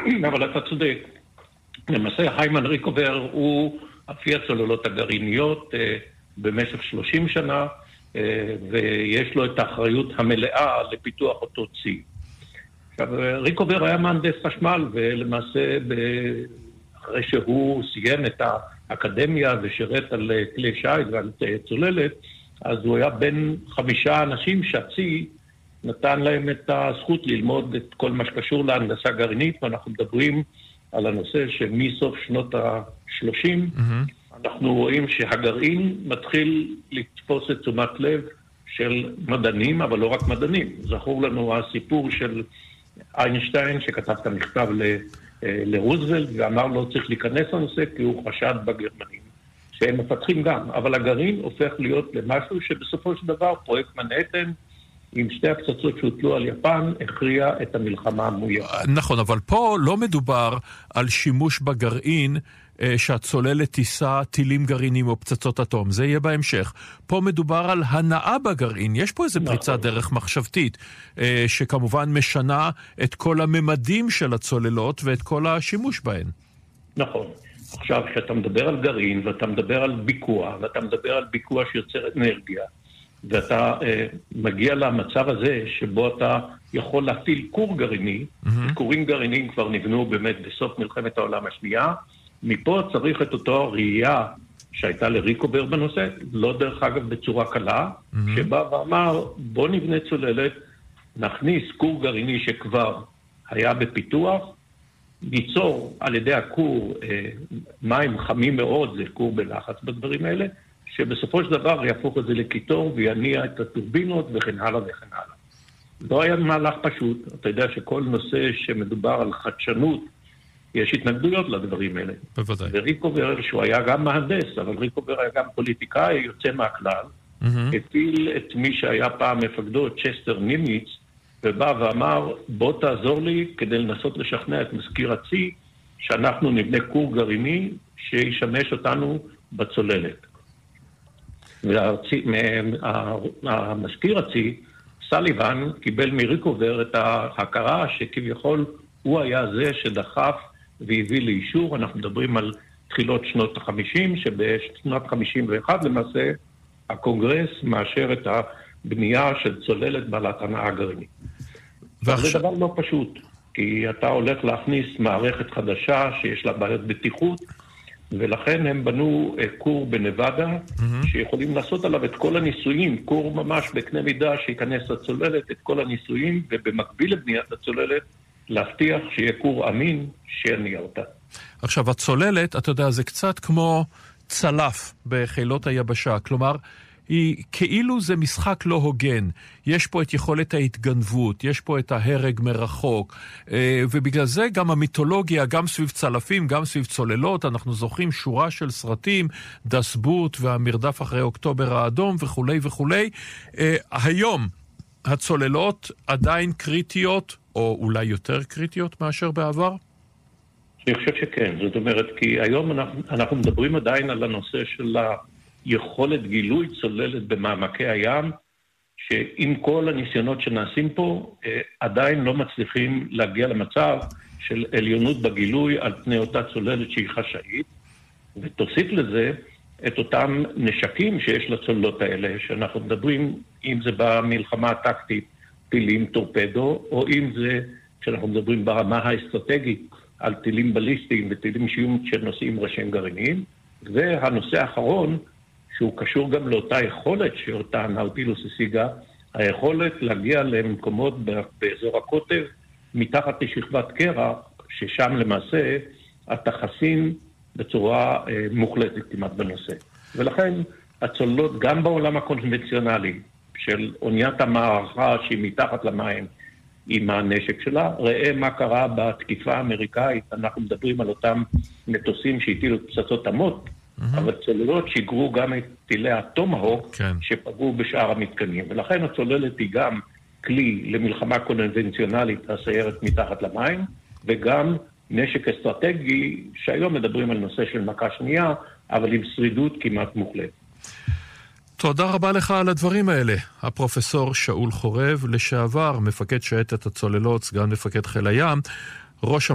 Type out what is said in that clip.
אבל אתה צודק. למעשה, היימן ריקובר הוא אפי הצוללות הגרעיניות במשך 30 שנה, ויש לו את האחריות המלאה לפיתוח אותו צי. עכשיו, ריקובר היה מהנדס חשמל, ולמעשה אחרי שהוא סיים את האקדמיה ושירת על כלי שיט ועל צוללת, אז הוא היה בין 5 אנשים שהצי נתן להם את הזכות ללמוד את כל מה שקשור להנדסה גרעינית, ואנחנו מדברים על הנושא שמסוף שנות ה-30, אנחנו רואים שהגרעין מתחיל לתפוס את תשומת לב של מדענים, אבל לא רק מדענים. זכור לנו הסיפור של איינשטיין שכתב את המכתב לרוזוולט ואמר לו צריך להיכנס לנושא כי הוא חשד בגרמנים שהם מפתחים גם, אבל הגרעין הופך להיות למשהו שבסופו של דבר פרויקט מנהטן עם 2 הפצצות שהוטלו על יפן הכריע את המלחמה מול יפן. נכון, אבל פה לא מדובר על שימוש בגרעין שהצוללת טיסה טילים גרעינים או פצצות אטום, זה יהיה בהמשך. פה מדובר על הנאה בגרעין, יש פה איזה פריצת דרך מחשבתית, שכמובן משנה את כל הממדים של הצוללות ואת כל השימוש בהן. נכון. עכשיו, כשאתה מדבר על גרעין, ואתה מדבר על ביקוע, ואתה מדבר על ביקוע שיוצר אנרגיה, ואתה מגיע למצב הזה שבו אתה יכול להפעיל כור גרעיני, כורים גרעיניים כבר נבנו באמת בסוף מלחמת העולם השנייה, מפה צריך את אותו ראייה שהייתה לריקובר בנושא, לא דרך אגב בצורה קלה, שבא ואמר בוא נבנה צוללת, נכניס כור גרעיני שכבר היה בפיתוח, ניצור על ידי הכור מים חמים מאוד, זה כור בלחץ בדברים האלה, שבסופו של דבר יהפוך את זה לקיטור ויניע את הטורבינות וכן הלאה וכן הלאה. לא היה מהלך פשוט, אתה יודע שכל נושא שמדובר על חדשנות, יש התנגדויות לדברים האלה. בוודאי. וריקובר, שהוא היה גם מהנדס, אבל ריקובר היה גם פוליטיקאי, יוצא מהכלל, הפיל את מי שהיה פעם מפקדו, צ'סטר נימיץ, ובא ואמר, בוא תעזור לי כדי לנסות לשכנע את מזכיר הצי, שאנחנו נבנה כור גרעיני שישמש אותנו בצוללת. והמזכיר הצי, סליבן, קיבל מריקובר את ההכרה שכביכול הוא היה זה שדחף והביא לאישור. אנחנו מדברים על תחילות שנות ה-50, שבשנת 51 למעשה הקונגרס מאשר את הבנייה של צוללת בעלת הנעה גרעינית. זה דבר לא פשוט, כי אתה הולך להכניס מערכת חדשה שיש לה בעיות בטיחות, ולכן הם בנו כור בנבדה, שיכולים לעשות עליו את כל הניסויים, כור ממש בקנה מידה שיכנס לצוללת את כל הניסויים, ובמקביל לבניית הצוללת, להבטיח שיהיה כור אמין שיניע אותה. עכשיו, הצוללת, אתה יודע, זה קצת כמו צלף בחילות היבשה, כלומר, היא כאילו זה משחק לא הוגן. יש פה את יכולת ההתגנבות, יש פה את ההרג מרחוק, ובגלל זה גם המיתולוגיה, גם סביב צלפים, גם סביב צוללות, אנחנו זוכרים שורה של סרטים, דס בוט והמרדף אחרי אוקטובר האדום וכו' וכו'. היום הצוללות עדיין קריטיות, או אולי יותר קריטיות מאשר בעבר? אני חושב שכן, זאת אומרת, כי היום אנחנו מדברים עדיין על הנושא של יכולת גילוי צוללת במעמקי הים, שעם כל הניסיונות שנעשים פה, עדיין לא מצליחים להגיע למצב של עליונות בגילוי על פני אותה צוללת שהיא חשאית, ותוסיף לזה את אותם נשקים שיש לצוללות האלה, שאנחנו מדברים, אם זה במלחמה הטקטית, טילים טורפדו, או אם זה, כשאנחנו מדברים ברמה האסטרטגית, על טילים בליסטיים וטילים שנושאים ראשים גרעיניים, והנושא האחרון, שהוא קשור גם לאותה יכולת שאותה הנאוטילוס השיגה, היכולת להגיע למקומות באזור הקוטב, מתחת לשכבת קרח, ששם למעשה התחסים בצורה מוחלטת כמעט בנושא. ולכן הצוללות גם בעולם הקונבנציונלי, של אוניית המערכה שהיא מתחת למים עם הנשק שלה, ראה מה קרה בתקיפה האמריקאית, אנחנו מדברים על אותם מטוסים שהטילו פצצות עמות, אבל צוללות שיגרו גם את טילי הטומהוק שפגעו בשאר המתקנים, ולכן הצוללת היא גם כלי למלחמה קונבנציונלית הסיירת מתחת למים, וגם נשק אסטרטגי שהיום מדברים על נושא של מכה שנייה, אבל עם שרידות כמעט מוחלט. תודה רבה לך על הדברים האלה. הפרופסור שאול חורב, לשעבר מפקד שייטת הצוללות, סגן מפקד חיל הים, ראש